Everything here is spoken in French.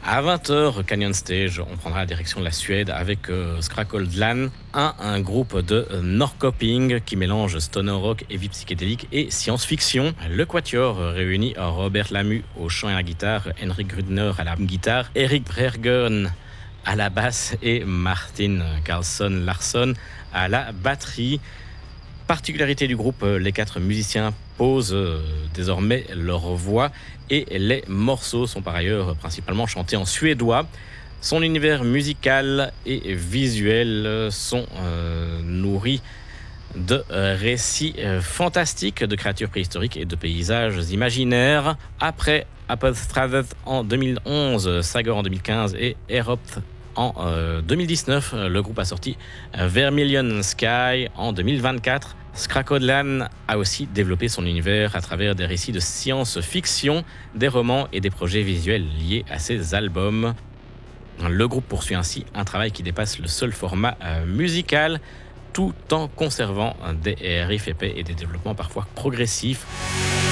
À 20h, Canyon Stage, on prendra la direction de la Suède avec Skrakoldlan, un groupe de Norrköping qui mélange stoner rock, heavy psychédélique et science-fiction. Le Quatuor réunit Robert Lamu au chant et à la guitare, Henrik Grudner à la guitare, Eric Bergen à la basse et Martin Carlson Larsson à la batterie. Particularité du groupe, les 4 musiciens posent désormais leur voix et les morceaux sont par ailleurs principalement chantés en suédois. Son univers musical et visuel sont nourris de récits fantastiques, de créatures préhistoriques et de paysages imaginaires. Après Applestradet en 2011, Sager en 2015 et Eropt en 2019, le groupe a sorti Vermilion Sky en 2024. Skrakoldlan a aussi développé son univers à travers des récits de science-fiction, des romans et des projets visuels liés à ses albums. Le groupe poursuit ainsi un travail qui dépasse le seul format musical, tout en conservant des riffs épais et des développements parfois progressifs.